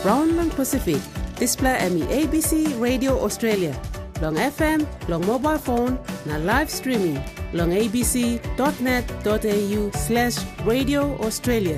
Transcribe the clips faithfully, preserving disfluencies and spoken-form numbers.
Brown long Pacific. Display emi A B C Radio Australia. Long F M, long mobile phone, na live streaming. Long abc.net.au slash Radio Australia.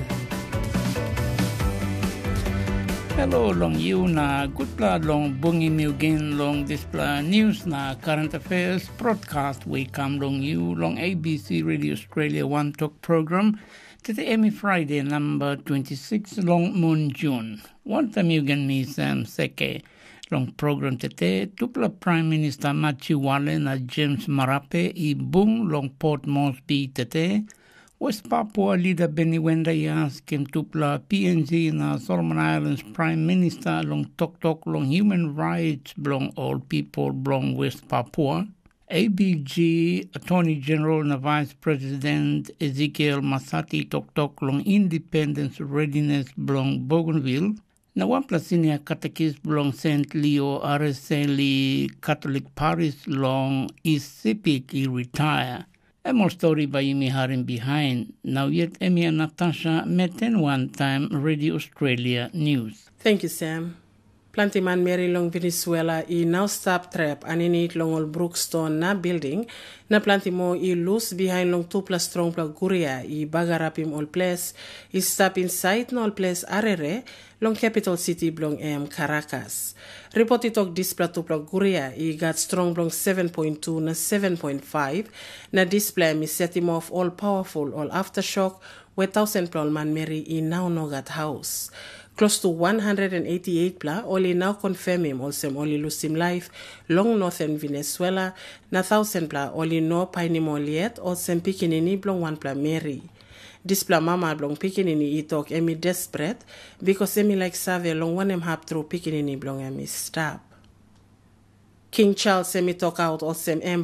Hello, long you na good blood long bungi again long display news na current affairs broadcast we come long you long A B C Radio Australia One Talk program today Emmy Friday number twenty-six long moon June. One time you can me Sam Seke long program today tupla Prime Minister Machi Wale na James Marape i bung long Port Moresby today. West Papua leader Benny Wenda asking tupla P N G na Solomon Islands Prime Minister long tok tok long human rights belong all people belong West Papua. A B G Attorney General na Vice President Ezekiel Masati tok tok long independence readiness belong Bougainville. Na wampla senior catechist belong Saint Leo R S L Catholic Parish long East Sepik he retire. A more story by Imi Harim behind. Now yet Emi and Natasha met in one time Radio Australia News. Thank you, Sam. Planty man Mary long Venezuela i now stop trap and in it long old Brookstone na building na planty mo i loose behind long two plus strong pla guria i bagarapim all place i stop inside no all place arere long capital city blong em Caracas. Report it talk display to pla guria i got strong blong seven point two na seven point five na display mi set him off all powerful all aftershock with thousand pla man Mary i now no got house. Close to one hundred eighty-eight pla only now confirm him also only lose him life long northern Venezuela na thousand pla only no paini moliet or sem pikinini blong one pla Mary. This pla mama blong pikinini I talk emi desperate because emi like save long one em hap through pikinini blong emi stop. King Charles emi talk out also em